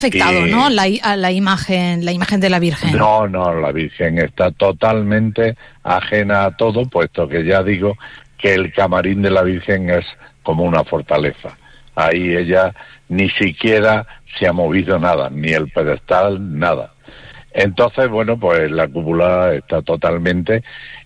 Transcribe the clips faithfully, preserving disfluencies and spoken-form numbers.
afectado, y, ¿no? La, a la imagen, la imagen de la Virgen. No, no, la Virgen está totalmente ajena a todo, puesto que ya digo que el camarín de la Virgen es como una fortaleza. Ahí ella ni siquiera se ha movido nada, ni el pedestal, nada. Entonces, bueno, pues la cúpula está totalmente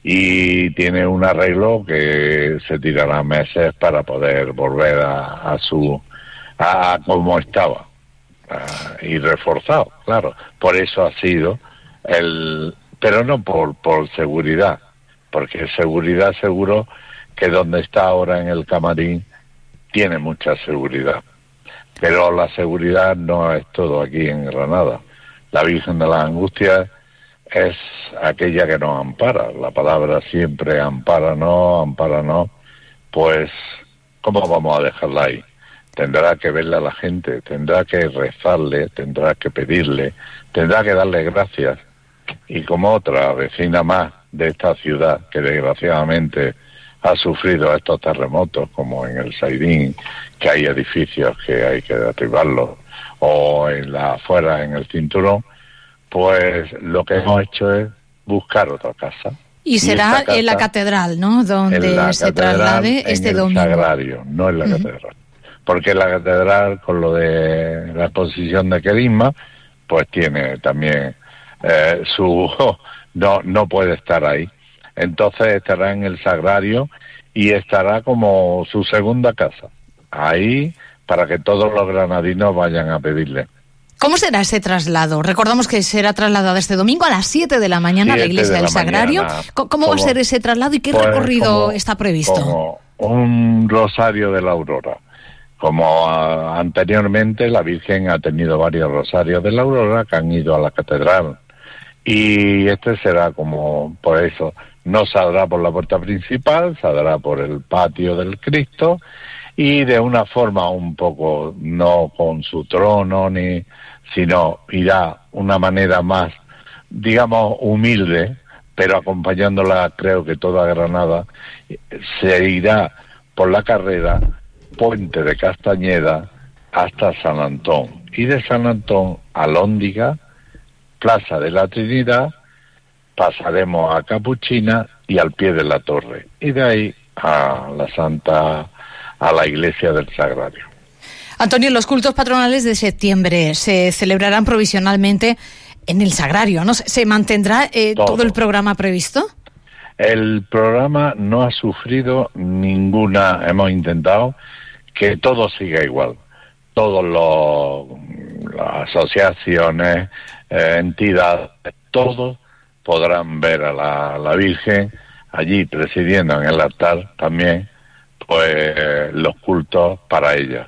y tiene un arreglo que se tirará meses para poder volver a, a su a como estaba, a, y reforzado, claro. Por eso ha sido el, pero no por por seguridad, porque seguridad seguro que donde está ahora en el camarín tiene mucha seguridad, pero la seguridad no es todo aquí en Granada. La Virgen de las Angustias es aquella que nos ampara. La palabra siempre ampara, no, ampara, no. Pues, ¿cómo vamos a dejarla ahí? Tendrá que verle a la gente, tendrá que rezarle, tendrá que pedirle, tendrá que darle gracias. Y como otra vecina más de esta ciudad, que desgraciadamente ha sufrido estos terremotos, como en el Saidín, que hay edificios que hay que derribarlos, o en la afuera, en el cinturón, pues lo que hemos hecho es buscar otra casa. Y será y casa, en la catedral, ¿no? Donde se catedral, traslade este en domingo. En el sagrario, no en la uh-huh. catedral. Porque la catedral, con lo de la exposición de Querisma, pues tiene también eh, su... no no puede estar ahí. Entonces estará en el sagrario y estará como su segunda casa. Ahí, para que todos los granadinos vayan a pedirle. ¿Cómo será ese traslado? Recordamos que será trasladado este domingo a las siete de la mañana a la iglesia del Sagrario. Mañana. ¿Cómo como, va a ser ese traslado y qué pues recorrido como, está previsto? Como un rosario de la Aurora. Como a, anteriormente la Virgen ha tenido varios rosarios de la Aurora que han ido a la catedral. Y este será como, por eso, no saldrá por la puerta principal, saldrá por el patio del Cristo, y de una forma un poco, no con su trono, ni sino irá una manera más, digamos, humilde, pero acompañándola, creo que toda Granada, se irá por la carrera Puente de Castañeda hasta San Antón, y de San Antón a Lóndiga, Plaza de la Trinidad, pasaremos a Capuchina y al pie de la torre, y de ahí a la Santa... a la iglesia del Sagrario. Antonio, los cultos patronales de septiembre se celebrarán provisionalmente en el Sagrario, ¿no? ¿Se mantendrá eh, todo. todo el programa previsto? El programa no ha sufrido ninguna, hemos intentado que todo siga igual. Todos los las asociaciones, eh, entidades, todos podrán ver a la, a la Virgen allí presidiendo en el altar también, pues los cultos para ella.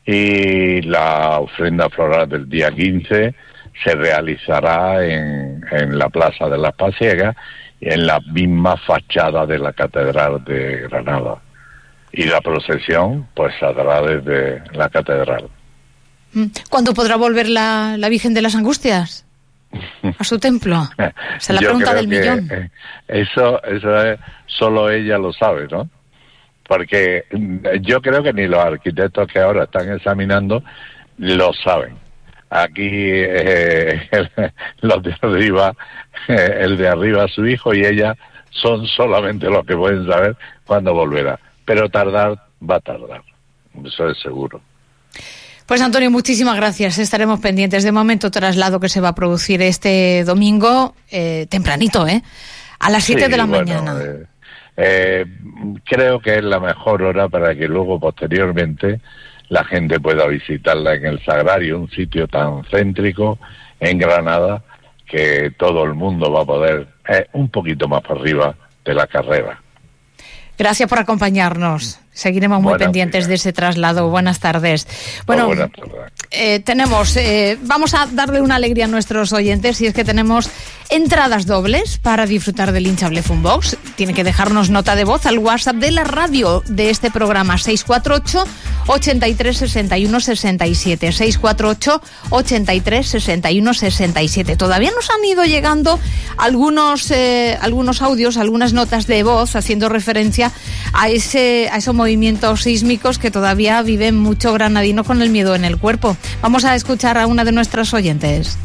Y la ofrenda floral del día quince se realizará en, en la Plaza de las Pasiegas, en la misma fachada de la Catedral de Granada. Y la procesión pues saldrá desde la catedral. ¿Cuándo podrá volver la, la Virgen de las Angustias a su templo? Se la pregunta del millón. Eso, eso es, solo ella lo sabe, ¿no? Porque yo creo que ni los arquitectos que ahora están examinando lo saben. Aquí eh, el, los de arriba, eh, el de arriba su hijo y ella son solamente los que pueden saber cuándo volverá. Pero tardar va a tardar, eso es seguro. Pues Antonio, muchísimas gracias. Estaremos pendientes. De momento, traslado que se va a producir este domingo, eh, tempranito, ¿eh? A las siete sí, de la bueno, mañana. Eh, Eh, creo que es la mejor hora para que luego posteriormente la gente pueda visitarla en el Sagrario, un sitio tan céntrico en Granada que todo el mundo va a poder, eh, un poquito más para arriba de la carrera. Gracias por acompañarnos. Seguiremos muy Buenas pendientes días. de ese traslado. Buenas tardes. Bueno, oh, buenas tardes. Eh, tenemos, eh, vamos a darle una alegría a nuestros oyentes, y es que tenemos entradas dobles para disfrutar del hinchable Funbox. Tiene que dejarnos nota de voz al WhatsApp de la radio de este programa, seis cuatro ocho, ochenta y tres, sesenta y uno, sesenta y siete, seis cuatro ocho, ochenta y tres, sesenta y uno, sesenta y siete. Todavía nos han ido llegando algunos, eh, algunos audios, algunas notas de voz haciendo referencia a ese, a ese movimiento movimientos sísmicos que todavía viven mucho granadino con el miedo en el cuerpo. Vamos a escuchar a una de nuestras oyentes.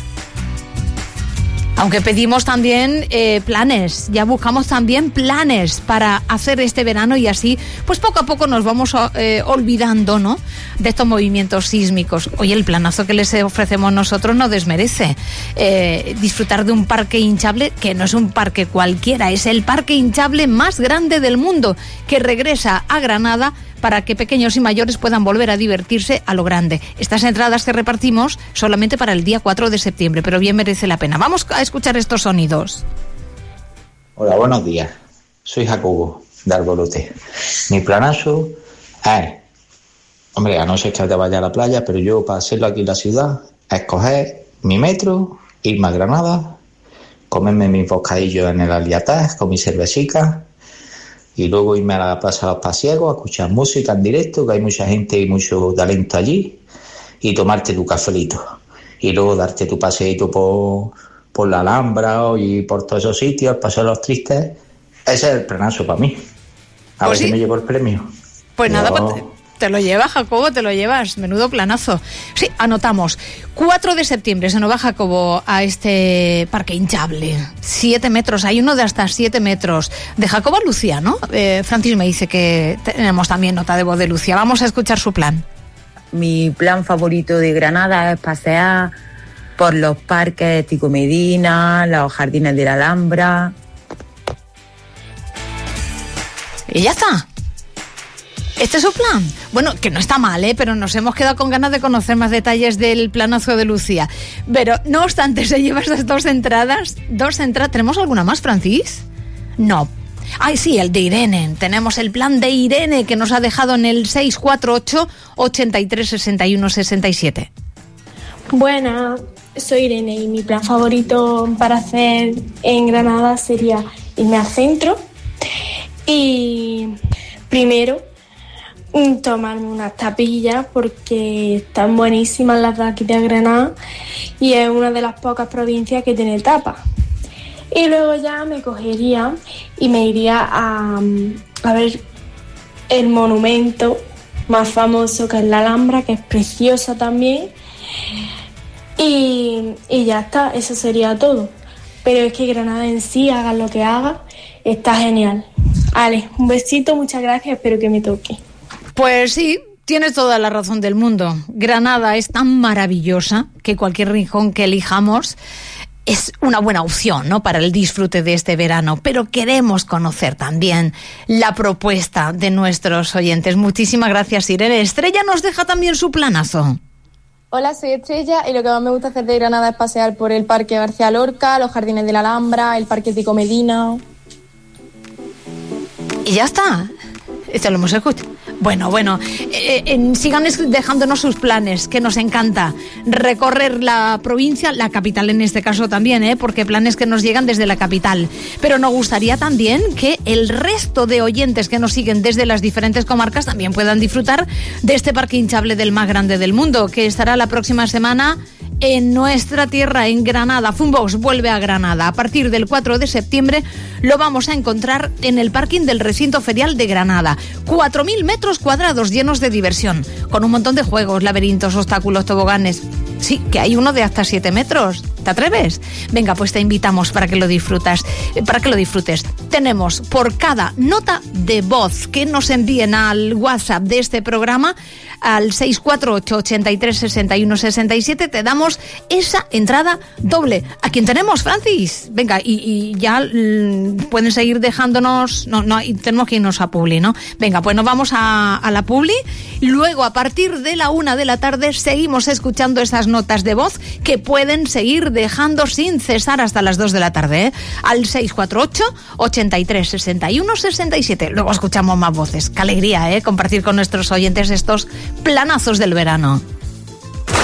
Aunque pedimos también eh, planes, ya buscamos también planes para hacer este verano y así, pues poco a poco nos vamos eh, olvidando, ¿no?, de estos movimientos sísmicos. Oye, el planazo que les ofrecemos nosotros no desmerece. Eh, disfrutar de un parque hinchable que no es un parque cualquiera, es el parque hinchable más grande del mundo, que regresa a Granada para que pequeños y mayores puedan volver a divertirse a lo grande. Estas entradas que repartimos solamente para el día cuatro de septiembre, pero bien merece la pena. Vamos a escuchar estos sonidos. Hola, buenos días. Soy Jacobo, de Arbolote. Mi planazo es, hombre, a no ser que te vaya a la playa, pero yo para hacerlo aquí en la ciudad, es coger mi metro, irme a Granada, comerme mis bocadillos en el Aliataz con mi cervecica, y luego irme a la Plaza de los Pasiegos a escuchar música en directo, que hay mucha gente y mucho talento allí, y tomarte tu cafelito. Y luego darte tu paseíto por, por la Alhambra y por todos esos sitios, pasar los tristes. Ese es el planazo para mí. A pues ver si sí. me llevo el premio. Pues Yo... nada, pues te lo llevas, Jacobo, te lo llevas. Menudo planazo. Sí, anotamos. cuatro de septiembre se nos va Jacobo a este parque hinchable. Siete metros, hay uno de hasta siete metros. De Jacobo a Lucía, ¿no? Eh, Francis me dice que tenemos también nota de voz de Lucía. Vamos a escuchar su plan. Mi plan favorito de Granada es pasear por los parques Tico Medina, los jardines de la Alhambra. Y ya está. ¿Este es su plan? Bueno, que no está mal, ¿eh? Pero nos hemos quedado con ganas de conocer más detalles del planazo de Lucía. Pero, no obstante, se lleva estas dos entradas. Dos entradas. ¿Tenemos alguna más, Francis? No. Ay, sí, el de Irene. Tenemos el plan de Irene que nos ha dejado en el seis cuatro ocho, ochenta y tres, sesenta y uno, sesenta y siete. Buenas, soy Irene y mi plan favorito para hacer en Granada sería irme al centro y primero tomarme unas tapillas porque están buenísimas las de aquí de Granada y es una de las pocas provincias que tiene tapas. Y luego ya me cogería y me iría a, a ver el monumento más famoso, que es la Alhambra, que es preciosa también. Y, y ya está, eso sería todo. Pero es que Granada en sí, haga lo que haga, está genial. Ale, un besito, muchas gracias, espero que me toque. Pues sí, tienes toda la razón del mundo. Granada es tan maravillosa que cualquier rincón que elijamos es una buena opción, ¿no?, para el disfrute de este verano. Pero queremos conocer también la propuesta de nuestros oyentes. Muchísimas gracias, Irene. Estrella nos deja también su planazo. Hola, soy Estrella y lo que más me gusta hacer de Granada es pasear por el Parque García Lorca, los Jardines de la Alhambra, el Parque Tico Medina. Y ya está. Esto lo hemos escuchado. Bueno, bueno, eh, eh, sigan dejándonos sus planes, que nos encanta recorrer la provincia, la capital en este caso también, ¿eh? Porque planes que nos llegan desde la capital. Pero nos gustaría también que el resto de oyentes que nos siguen desde las diferentes comarcas también puedan disfrutar de este parque hinchable del más grande del mundo, que estará la próxima semana en nuestra tierra, en Granada. Funbox vuelve a Granada. A partir del cuatro de septiembre lo vamos a encontrar en el parking del recinto ferial de Granada. cuatro mil metros cuadrados llenos de diversión, con un montón de juegos, laberintos, obstáculos, toboganes. Sí, que hay uno de hasta siete metros. ¿Te atreves? Venga, pues te invitamos para que lo disfrutas, para que lo disfrutes. Tenemos por cada nota de voz que nos envíen al WhatsApp de este programa, al seis cuatro ocho, ochenta y tres, sesenta y uno, sesenta y siete, te damos esa entrada doble. ¿A quién tenemos, Francis? Venga, y, y ya mm, pueden seguir dejándonos. No, no, tenemos que irnos a Publi, ¿no? Venga, pues nos vamos a, a la Publi. Luego, a partir de la una de la tarde, seguimos escuchando esas notas de voz que pueden seguir dejando sin cesar hasta las dos de la tarde, ¿eh? Al seis cuatro ocho, ochenta y tres, sesenta y uno, sesenta y siete. Luego escuchamos más voces. Qué alegría, ¿eh? Compartir con nuestros oyentes estos planazos del verano.